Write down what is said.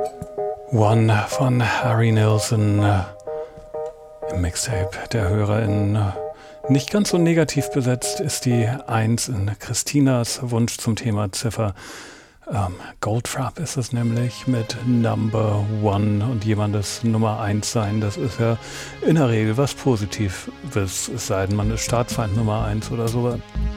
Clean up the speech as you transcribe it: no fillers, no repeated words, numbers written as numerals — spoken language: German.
One von Harry Nilsson im Mixtape der HörerInnen. Nicht ganz so negativ besetzt ist die 1 in Christinas Wunsch zum Thema Ziffer. Goldfrapp ist es nämlich mit Number One und jemandes Nummer 1 sein. Das ist ja in der Regel was Positives, es sei denn, man ist Staatsfeind Nummer 1 oder sowas.